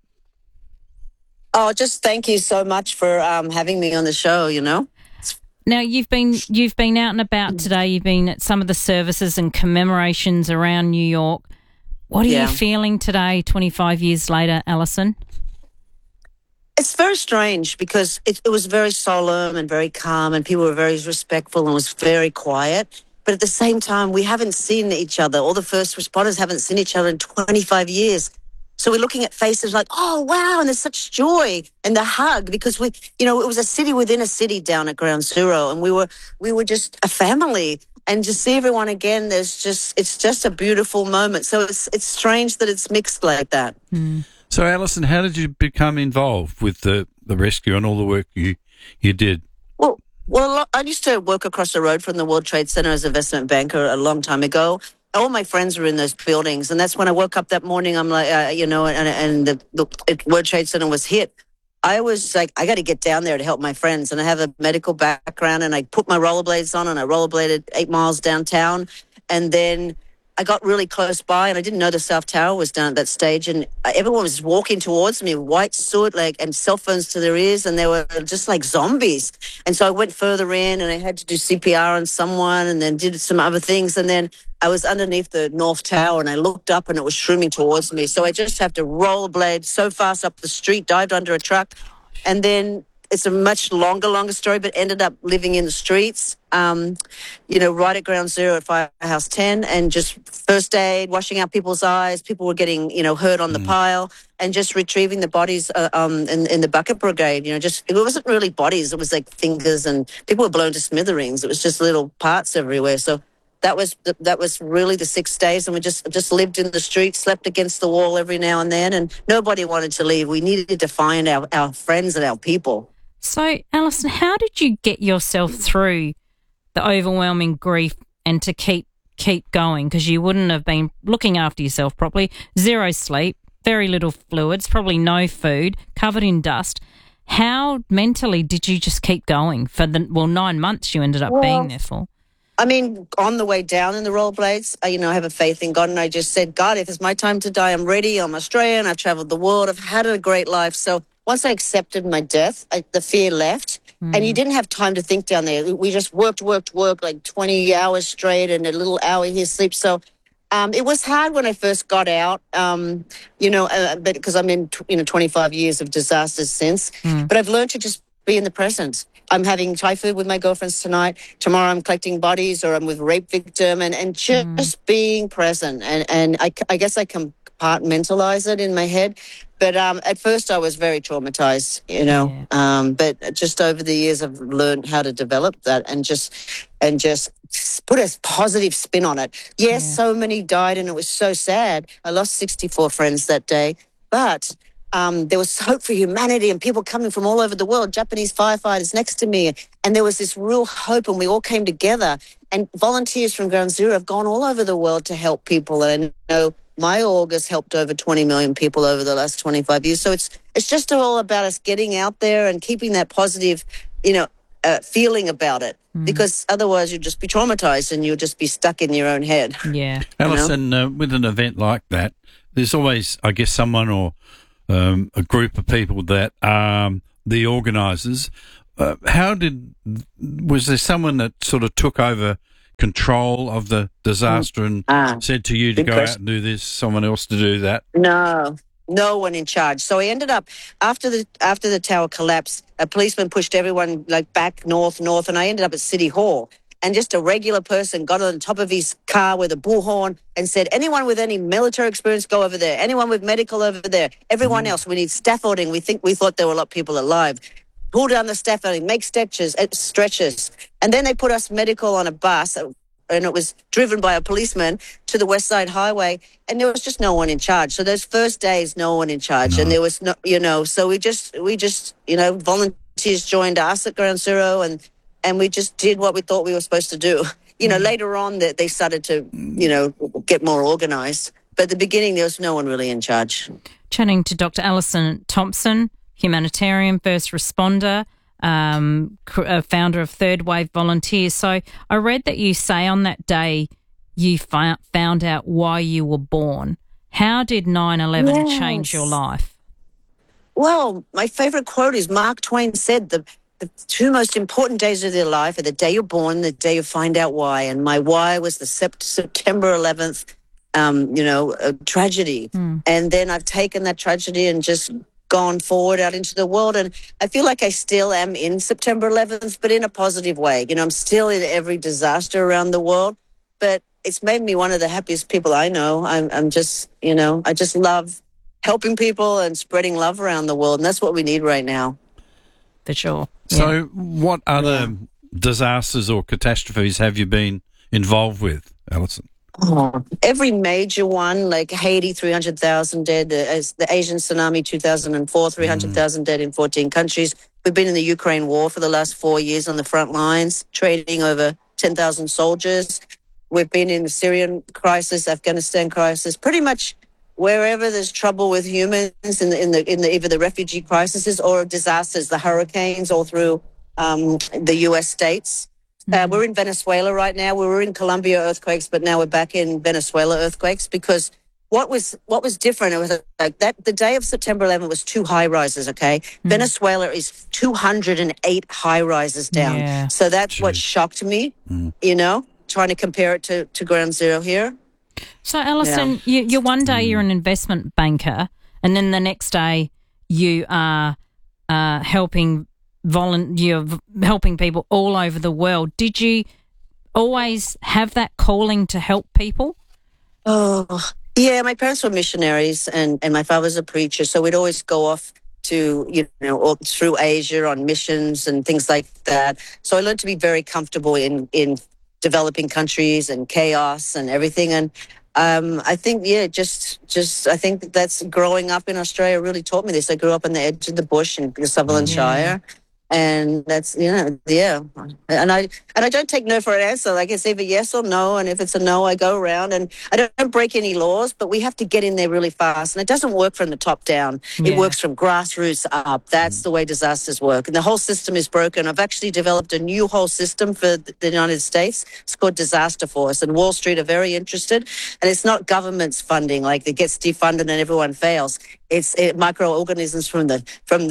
Oh, just thank you so much for having me on the show, you know. Now, you've been out and about today. You've been at some of the services and commemorations around New York. What are you feeling today, 25 years later, Alison? It's very strange because it was very solemn and very calm and people were very respectful and was very quiet. But at the same time, we haven't seen each other. All the first responders haven't seen each other in 25 years. So we're looking at faces like, oh, wow, and there's such joy and the hug because it was a city within a city down at Ground Zero and we were just a family. And to see everyone again, it's just a beautiful moment. So it's strange that it's mixed like that. Mm. So, Alison, how did you become involved with the rescue and all the work you did? Well, I used to work across the road from the World Trade Center as an investment banker a long time ago. All my friends were in those buildings, and that's when I woke up that morning. I'm like, and the World Trade Center was hit. I was like, I got to get down there to help my friends. And I have a medical background and I put my rollerblades on and I rollerbladed 8 miles downtown. And then I got really close by and I didn't know the South Tower was down at that stage. And everyone was walking towards me, white soot, and cell phones to their ears. And they were just like zombies. And so I went further in and I had to do CPR on someone and then did some other things. And then I was underneath the North Tower and I looked up and it was shrooming towards me. So I just have to rollerblade so fast up the street, dived under a truck. And then it's a much longer story, but ended up living in the streets, right at Ground Zero at Firehouse 10 and just first aid, washing out people's eyes. People were getting, hurt on the pile and just retrieving the bodies in the bucket brigade. It wasn't really bodies. It was like fingers and people were blown to smithereens. It was just little parts everywhere. So that was really the 6 days, and we just lived in the street, slept against the wall every now and then, and nobody wanted to leave. We needed to find our friends and our people. So, Alison, how did you get yourself through the overwhelming grief and to keep going? Because you wouldn't have been looking after yourself properly. 0 sleep, very little fluids, probably no food, covered in dust. How mentally did you just keep going for 9 months you ended up being there for? I mean, on the way down in the rollerblades, I have a faith in God, and I just said, God, if it's my time to die, I'm ready. I'm Australian. I've traveled the world. I've had a great life. So once I accepted my death, the fear left, and you didn't have time to think down there. We just worked like 20 hours straight and a little hour here sleep. So it was hard when I first got out, but because I'm in 25 years of disasters since. But I've learned to just be in the present. I'm having Thai food with my girlfriends tonight. Tomorrow I'm collecting bodies or I'm with a rape victim and just being present. And I guess I compartmentalize it in my head. But at first I was very traumatized, you know. But just over the years I've learned how to develop that and just put a positive spin on it. Yes, so many died and it was so sad. I lost 64 friends that day. But there was hope for humanity and people coming from all over the world, Japanese firefighters next to me. And there was this real hope and we all came together. And volunteers from Ground Zero have gone all over the world to help people. And I know my org has helped over 20 million people over the last 25 years. So it's just all about us getting out there and keeping that positive, feeling about it. Because otherwise you'll just be traumatized and you'll just be stuck in your own head. Yeah. Alison, with an event like that, there's always, I guess, someone or a group of people that are the organisers. Was there someone that sort of took over control of the disaster and said to you to go out and do this, someone else to do that? No one in charge. So I ended up, after the tower collapsed, a policeman pushed everyone back north, and I ended up at City Hall. And just a regular person got on the top of his car with a bullhorn and said, anyone with any military experience, go over there. Anyone with medical over there. Everyone else, we need scaffolding. We thought there were a lot of people alive. Pull down the scaffolding, make stretchers. And then they put us medical on a bus, and it was driven by a policeman to the West Side Highway, and there was just no one in charge. So those first days, no one in charge. And there was no, so we just, volunteers joined us at Ground Zero, and we just did what we thought we were supposed to do. Later on they started to, get more organised. But at the beginning, there was no one really in charge. Chatting to Dr. Alison Thompson, humanitarian, first responder, founder of Third Wave Volunteers. So I read that you say on that day you found out why you were born. How did 9/11 change your life? Well, my favourite quote is Mark Twain said the two most important days of their life are the day you're born, the day you find out why. And my why was the September 11th, tragedy. And then I've taken that tragedy and just gone forward out into the world. And I feel like I still am in September 11th, but in a positive way. I'm still in every disaster around the world, but it's made me one of the happiest people I know. I'm just, I just love helping people and spreading love around the world. And that's what we need right now. For sure. So what other disasters or catastrophes have you been involved with, Alison? Every major one, like Haiti, 300,000 dead, the Asian tsunami, 2004, 300,000 dead in 14 countries. We've been in the Ukraine war for the last 4 years on the front lines, training over 10,000 soldiers. We've been in the Syrian crisis, Afghanistan crisis, pretty much wherever there's trouble with humans in the either the refugee crises or disasters, the hurricanes all through the U.S. states. We're in Venezuela right now. We were in Colombia earthquakes, but now we're back in Venezuela earthquakes because what was different, it was like that the day of September 11 was 2 high rises, okay? Venezuela is 208 high rises down. Yeah. So that's what shocked me, trying to compare it to Ground Zero here. So, Alison, you one day you're an investment banker, and then the next day you are helping people all over the world. Did you always have that calling to help people? Oh, yeah. My parents were missionaries, and my father's a preacher, so we'd always go off to, all through Asia on missions and things like that. So I learned to be very comfortable in developing countries and chaos and everything. And I think, I think that's growing up in Australia really taught me this. I grew up on the edge of the bush in the Sutherland Shire. And that's, and I don't take no for an answer. Like it's either yes or no. And if it's a no, I go around and I don't break any laws, but we have to get in there really fast. And it doesn't work from the top down. It works from grassroots up. That's the way disasters work. And the whole system is broken. I've actually developed a new whole system for the United States. It's called Disaster Force. And Wall Street are very interested. And it's not government's funding, like it gets defunded and everyone fails. It's microorganisms from the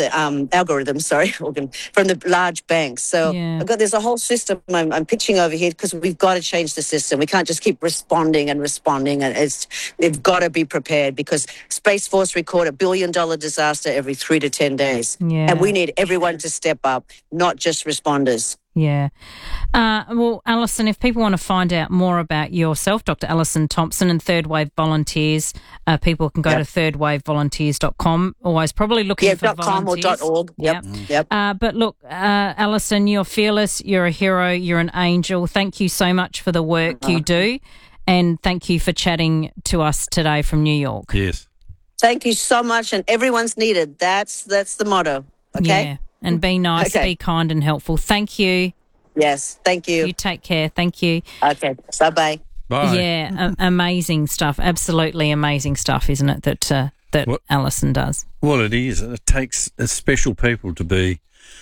algorithms, from the large banks. So there's a whole system I'm pitching over here because we've got to change the system. We can't just keep responding. And they've got to be prepared because Space Force record $1 billion disaster every 3 to 10 days. Yeah. And we need everyone to step up, not just responders. Yeah. Well, Alison, if people want to find out more about yourself, Dr. Alison Thompson and Third Wave Volunteers, people can go to thirdwavevolunteers.com. Always probably looking for .com volunteers. or .org. Yep. But look, Alison, you're fearless. You're a hero. You're an angel. Thank you so much for the work you do. And thank you for chatting to us today from New York. Yes. Thank you so much, and everyone's needed. That's the motto. Okay. Yeah. And be nice, be kind and helpful. Thank you. Yes. Thank you. You take care. Thank you. Okay. Bye-bye. Bye. Yeah. Amazing stuff. Absolutely amazing stuff, isn't it? That Alison does. Well, it is. It takes special people to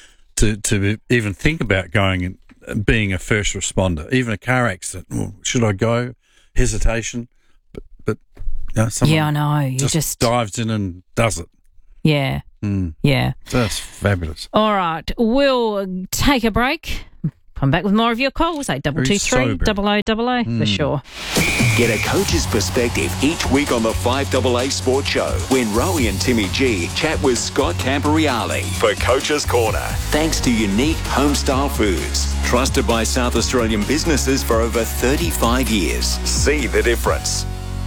even think about going and being a first responder. Even a car accident. Well, should I go? Hesitation. But someone I know. You just dives in and does it. Yeah. Yeah. That's fabulous. All right. We'll take a break. Come back with more of your calls. 8223 0000 for sure. Get a coach's perspective each week on the 5AA Sports Show when Rowie and Timmy G chat with Scott Camporeale for Coach's Corner. Thanks to Unique Homestyle Foods, trusted by South Australian businesses for over 35 years. See the difference.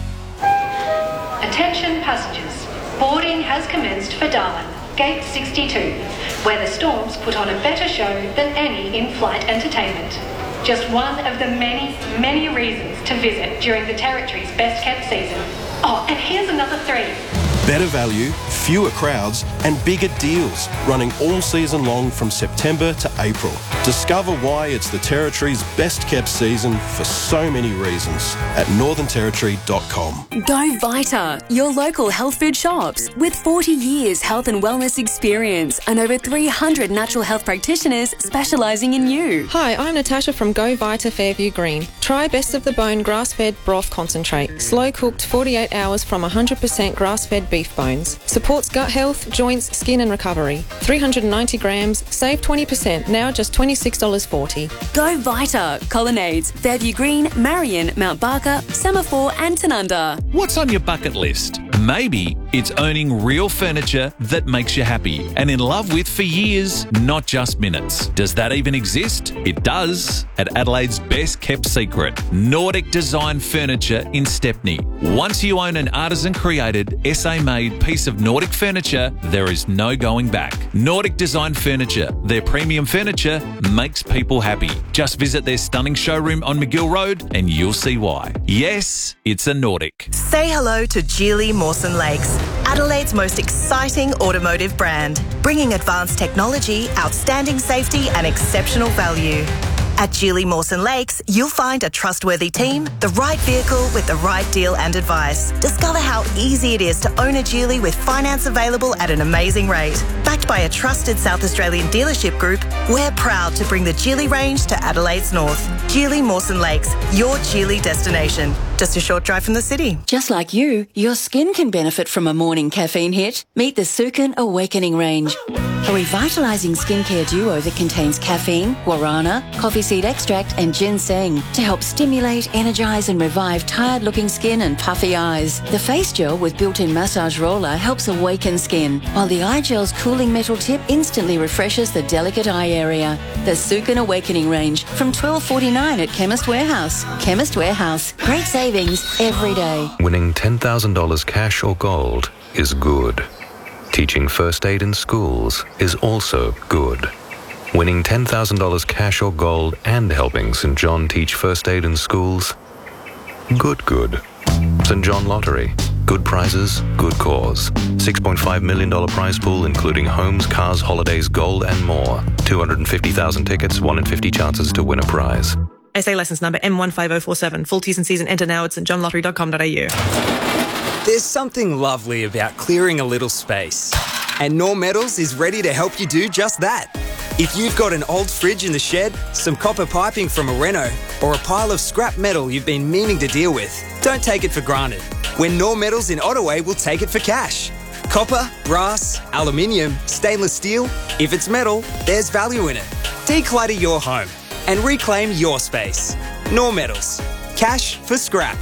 Attention passengers. Boarding has commenced for Darwin, Gate 62, where the Storms put on a better show than any in-flight entertainment. Just one of the many, many reasons to visit during the Territory's best-kept season. Oh, and here's another 3. Better value, fewer crowds and bigger deals running all season long from September to April. Discover why it's the Territory's best kept season for so many reasons at northernterritory.com. Go Vita, your local health food shops. With 40 years health and wellness experience and over 300 natural health practitioners specialising in you. Hi, I'm Natasha from Go Vita Fairview Green. Try Best of the Bone grass-fed broth concentrate. Slow cooked 48 hours from 100% grass-fed beef bones. Supports gut health, joints, skin and recovery. 390 grams, save 20%, now just $26.40. Go Vita, Colonnades, Fairview Green, Marion, Mount Barker, Semaphore and Tanunda. What's on your bucket list? Maybe it's owning real furniture that makes you happy and in love with for years, not just minutes. Does that even exist? It does at Adelaide's best kept secret, Nordic Design Furniture in Stepney. Once you own an artisan created, SA made piece of Nordic furniture, there is no going back. Nordic Design Furniture, their premium furniture makes people happy. Just visit their stunning showroom on McGill Road and you'll see why. Yes, it's a Nordic. Say hello to Geely Mawson Lakes, Adelaide's most exciting automotive brand, bringing advanced technology, outstanding safety and exceptional value. At Geely Mawson Lakes, you'll find a trustworthy team, the right vehicle with the right deal and advice. Discover how easy it is to own a Geely with finance available at an amazing rate. Backed by a trusted South Australian dealership group, we're proud to bring the Geely range to Adelaide's north. Geely Mawson Lakes, your Geely destination. Just a short drive from the city. Just like you, your skin can benefit from a morning caffeine hit. Meet the Sukin Awakening range. A revitalising skincare duo that contains caffeine, guarana, coffee seed extract and ginseng to help stimulate, energise and revive tired-looking skin and puffy eyes. The face gel with built-in massage roller helps awaken skin, while the eye gel's cooling metal tip instantly refreshes the delicate eye area. The Sukin Awakening range from $12.49 at Chemist Warehouse. Chemist Warehouse. Great savings every day. Winning $10,000 cash or gold is good. Teaching first aid in schools is also good. Winning $10,000 cash or gold and helping St. John teach first aid in schools? Good. St. John Lottery. Good prizes, good cause. $6.5 million prize pool including homes, cars, holidays, gold and more. 250,000 tickets, 1 in 50 chances to win a prize. SA licence number M15047. Full T's and C's and enter now at stjohnlottery.com.au. There's something lovely about clearing a little space. And Knorr Metals is ready to help you do just that. If you've got an old fridge in the shed, some copper piping from a reno, or a pile of scrap metal you've been meaning to deal with, don't take it for granted. When Knorr Metals in Ottaway will take it for cash. Copper, brass, aluminium, stainless steel, if it's metal, there's value in it. Declutter your home and reclaim your space. Knorr Metals. Cash for scrap.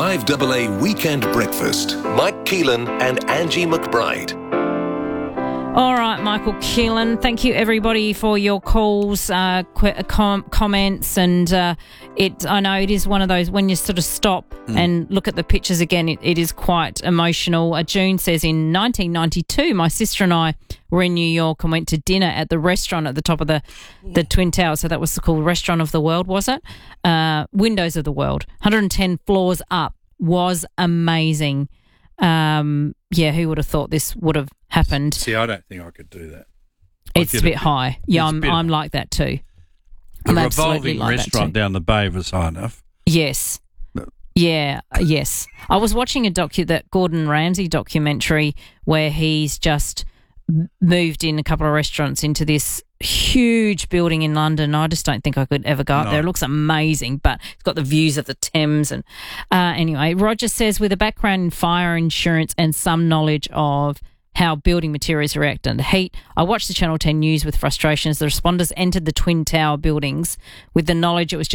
5AA Weekend Breakfast. Mike Keelan and Angie McBride. All right, Michael Keelan. Thank you, everybody, for your calls, comments, and I know it is one of those when you sort of stop and look at the pictures again. It is quite emotional. June says, in 1992, my sister and I were in New York and went to dinner at the restaurant at the top of the Twin Towers. So that was called Restaurant of the World, was it? Windows of the World, 110 floors up, was amazing. Who would have thought this would have happened? See, I don't think I could do that. It's a bit high. Yeah, I'm like that too. A revolving restaurant down the bay was high enough. Yes. Yeah, yes. I was watching that Gordon Ramsay documentary where he's just moved in a couple of restaurants into this huge building in London. I just don't think I could ever go up there. It looks amazing, but it's got the views of the Thames. And anyway, Roger says, with a background in fire insurance and some knowledge of how building materials react under heat, I watched the Channel 10 news with frustration as the responders entered the Twin Tower buildings with the knowledge it was just